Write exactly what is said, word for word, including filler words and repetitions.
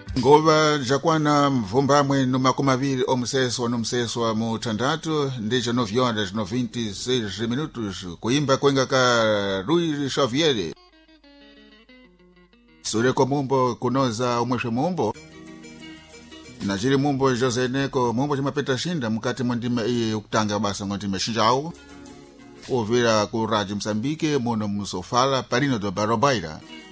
Ngova jakwana mvumbamwe no makumi abiri omuseso nomuseso wa mutandatu ndicho nove horas no vinte e seis minutos kuimba kwenga ka Rui Xavier sure ko mumbo kunoza umweshe mumbo na jiri mumbo Jose Neko mumbo chimapeta shinda mukati mwandime iyi ukutanga basa mwandime shinjau uvira ku Radio Msambike muno musofala parino do Barobaira